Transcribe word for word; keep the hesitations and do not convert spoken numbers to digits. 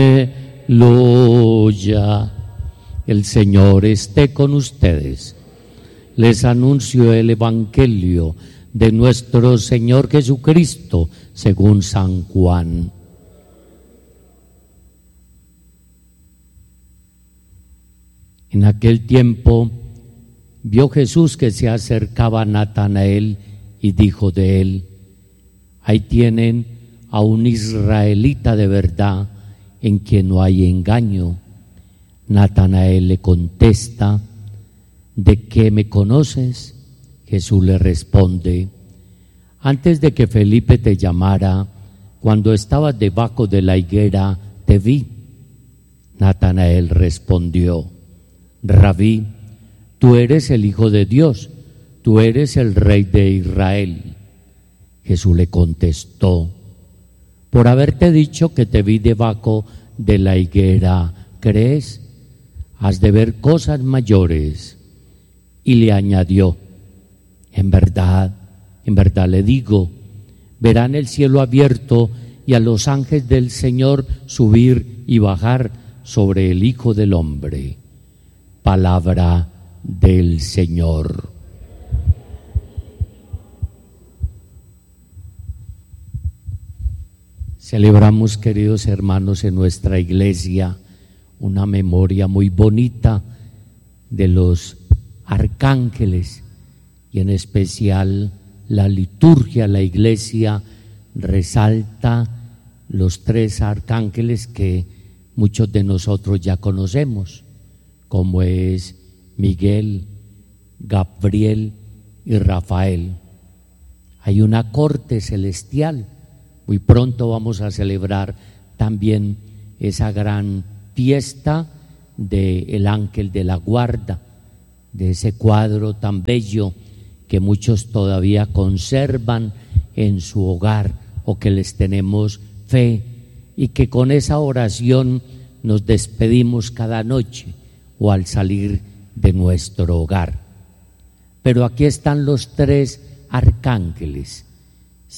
Aleluya. El Señor esté con ustedes. Les anuncio el Evangelio de nuestro Señor Jesucristo según San Juan. En aquel tiempo vio Jesús que se acercaba a Natanael y dijo de él: ahí tienen a un israelita de verdad, en quien no hay engaño. Natanael le contesta: ¿de qué me conoces? Jesús le responde: antes de que Felipe te llamara, cuando estabas debajo de la higuera, te vi. Natanael respondió: Rabí, tú eres el Hijo de Dios, tú eres el Rey de Israel. Jesús le contestó: por haberte dicho que te vi debajo de la higuera, ¿crees? Has de ver cosas mayores. Y le añadió: en verdad, en verdad le digo, verán el cielo abierto y a los ángeles del Señor subir y bajar sobre el Hijo del Hombre. Palabra del Señor. Celebramos, queridos hermanos, en nuestra iglesia una memoria muy bonita de los arcángeles, y en especial la liturgia, la iglesia resalta los tres arcángeles que muchos de nosotros ya conocemos, como es Miguel, Gabriel y Rafael. Hay una corte celestial. Muy pronto vamos a celebrar también esa gran fiesta del ángel de la guarda, de ese cuadro tan bello que muchos todavía conservan en su hogar o que les tenemos fe, y que con esa oración nos despedimos cada noche o al salir de nuestro hogar. Pero aquí están los tres arcángeles